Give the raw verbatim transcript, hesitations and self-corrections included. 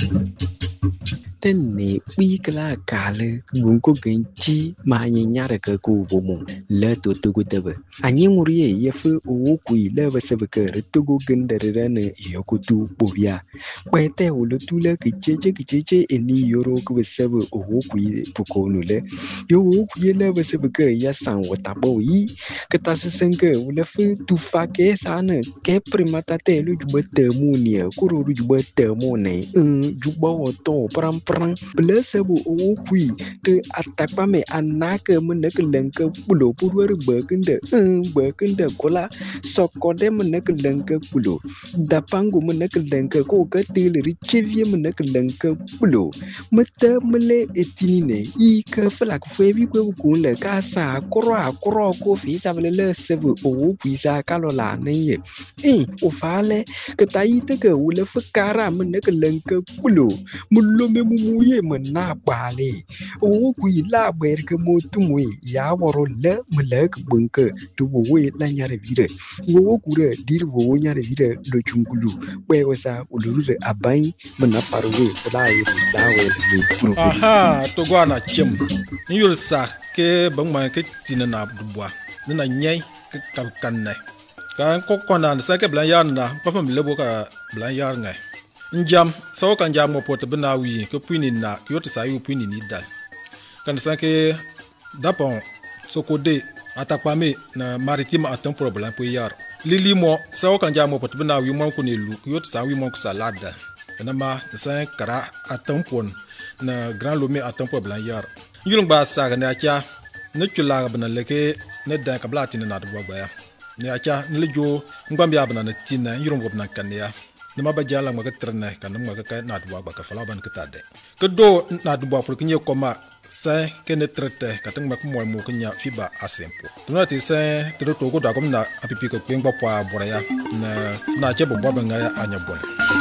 tên này bi cái là cả le gung ko gen chi ma nya nya ra ka ku bo mo le to to ku te ba anyi muri ye ye fu o ku le ba se ba ka re to go gen de re ne yo ku tu bo ya ba te o le tu le ki che che ki che che eni yo ro ku ba se ba o ku pu ko nu le yo o ku ye le ba se ba ka ya san wa ta bo yi ka ta se sen ka o le fu tu fa ke sa ne ke primata te lu ju ba te mu ni ku ro ju ba te mu ne ju ba o to pram pram blese bu o kui te atakpa me anaka mene kelenke pulo purwer bekende bekende kola sokode mene kelenke pulo dapangu mene kelenke ko gatil richevie mene kelenke pulo mete mele etinine i ke flak febi ko kunle kasa kro akro ko fi savele sebu o kui sa kalola ne eh o fale ke taite ke ule fakara mene kelenke pulo mulo me mumuye mena bale o kui la ber ke motumwe ya woro le mlek bunke to we la nyare vire wo kure dir wo nyare vire do chungulu we wasa uluru abai mena parwe la yi la we ni aha to gwana chem yul sa ke bangma ke tinana dubwa na nyai ke kanne kan ko kona sa ke blan yarna pa fam lebo ka blan yar ngai njam so kan jam mo pot bina wi ke puini na ke yot sa yu puini ni dal kan sa ke dapon so ko de atakpa me na maritime atam problem po yar lili mo so kan jam mo pot bina wi mo ko ne lu ke yot sa wi mo ko salada na ma sa kara atam pon na grand lomé atam problem yar yulung ba sa ga na cha ne chula bana leke ne da ka blati na do ba ya ne acha ne lejo ngam ya bana na tinna yulung go bana kan ya nama bajala ngwa ketrene kanam ngwa ka na dwa ba ka falaban ketade kedo na dwa pour kinye koma sa kene trete katang mak mo mo kenya fiba asempo tunati sa tedo to go da kom na apipi ko pengba pa boraya na na che bo ba nga ya anya bon